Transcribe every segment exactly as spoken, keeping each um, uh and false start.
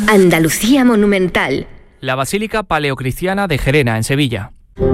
Andalucía monumental. La Basílica Paleocristiana de Gerena, en Sevilla.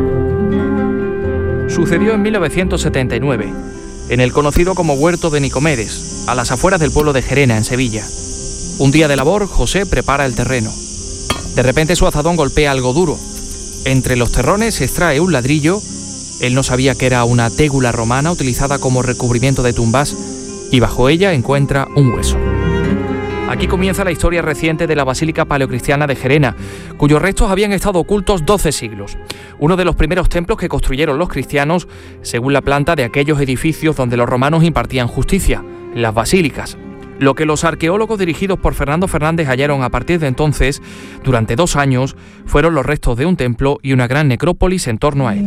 Sucedió en mil novecientos setenta y nueve, en el conocido como Huerto de Nicomedes, a las afueras del pueblo de Gerena, en Sevilla. Un día de labor, José prepara el terreno. De repente su azadón golpea algo duro. Entre los terrones se extrae un ladrillo. Él no sabía que era una tégula romana utilizada como recubrimiento de tumbas, y bajo ella encuentra un hueso. Aquí comienza la historia reciente de la Basílica Paleocristiana de Gerena, cuyos restos habían estado ocultos doce siglos. Uno de los primeros templos que construyeron los cristianos, según la planta de aquellos edificios donde los romanos impartían justicia, las basílicas. Lo que los arqueólogos dirigidos por Fernando Fernández hallaron a partir de entonces, durante dos años, fueron los restos de un templo y una gran necrópolis en torno a él.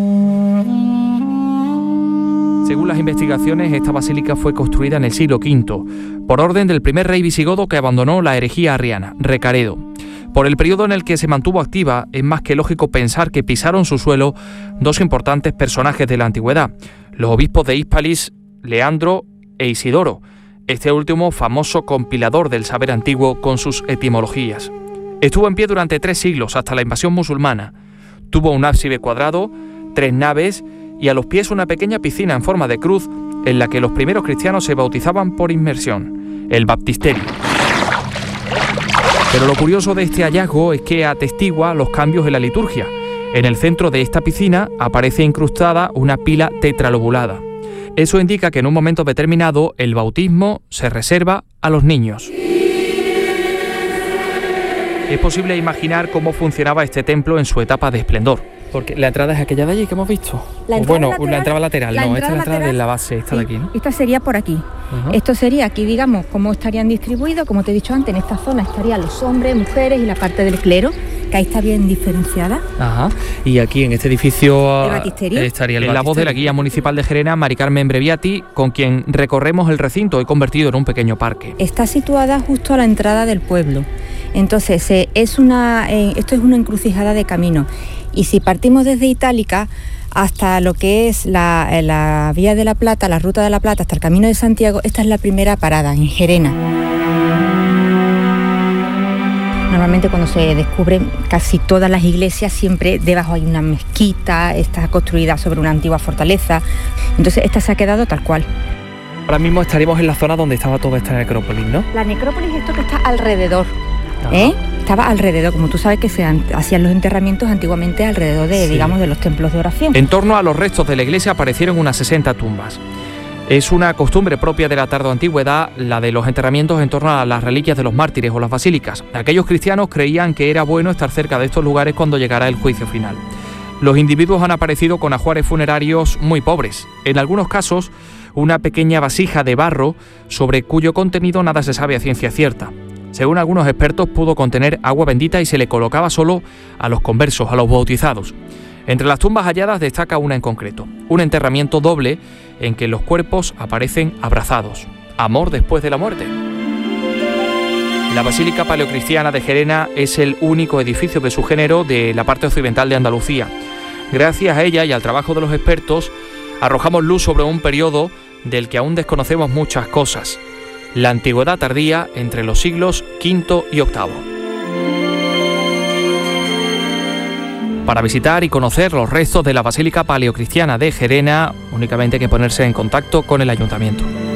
Según las investigaciones, esta basílica fue construida en el siglo quinto, por orden del primer rey visigodo que abandonó la herejía arriana, Recaredo. Por el periodo en el que se mantuvo activa, es más que lógico pensar que pisaron su suelo dos importantes personajes de la antigüedad, los obispos de Hispalis, Leandro e Isidoro, este último famoso compilador del saber antiguo con sus etimologías. Estuvo en pie durante tres siglos hasta la invasión musulmana. Tuvo un ábside cuadrado, tres naves y a los pies una pequeña piscina en forma de cruz en la que los primeros cristianos se bautizaban por inmersión, el baptisterio. Pero lo curioso de este hallazgo es que atestigua los cambios en la liturgia. En el centro de esta piscina aparece incrustada una pila tetralobulada. Eso indica que en un momento determinado el bautismo se reserva a los niños. Es posible imaginar cómo funcionaba este templo en su etapa de esplendor. Porque la entrada es aquella de allí que hemos visto. La bueno, lateral, la entrada lateral, la no, entrada esta es la entrada lateral, de la base, esta sí, de aquí, ¿no? Esta sería por aquí. Uh-huh. Esto sería aquí, digamos, cómo estarían distribuidos, como te he dicho antes, en esta zona estarían los hombres, mujeres y la parte del clero, que ahí está bien diferenciada. Ajá. Y aquí en este edificio el batisterio estaría el en la voz de la guía municipal de Gerena, Mari Carmen Breviati, con quien recorremos el recinto hoy convertido en un pequeño parque. Está situada justo a la entrada del pueblo. Entonces, eh, es una, eh, esto es una encrucijada de camino. Y si partimos desde Itálica hasta lo que es la, la Vía de la Plata, la Ruta de la Plata, hasta el Camino de Santiago, esta es la primera parada, en Gerena. Normalmente cuando se descubren casi todas las iglesias, siempre debajo hay una mezquita, está construida sobre una antigua fortaleza. Entonces esta se ha quedado tal cual. Ahora mismo estaríamos en la zona donde estaba toda esta necrópolis, ¿no? La necrópolis es esto que está alrededor. ¿Eh? Estaba alrededor, como tú sabes que se hacían los enterramientos antiguamente alrededor de, sí. digamos, de los templos de oración. En torno a los restos de la iglesia aparecieron unas sesenta tumbas. Es una costumbre propia de la tardoantigüedad la de los enterramientos en torno a las reliquias de los mártires o las basílicas. Aquellos cristianos creían que era bueno estar cerca de estos lugares cuando llegara el juicio final. Los individuos han aparecido con ajuares funerarios muy pobres. En algunos casos, una pequeña vasija de barro sobre cuyo contenido nada se sabe a ciencia cierta. Según algunos expertos, pudo contener agua bendita y se le colocaba solo a los conversos, a los bautizados. Entre las tumbas halladas destaca una en concreto, un enterramiento doble en que los cuerpos aparecen abrazados. Amor después de la muerte. La Basílica Paleocristiana de Gerena es el único edificio de su género de la parte occidental de Andalucía. Gracias a ella y al trabajo de los expertos, arrojamos luz sobre un periodo del que aún desconocemos muchas cosas. La antigüedad tardía entre los siglos quinto y octavo. Para visitar y conocer los restos de la Basílica Paleocristiana de Gerena, únicamente hay que ponerse en contacto con el ayuntamiento.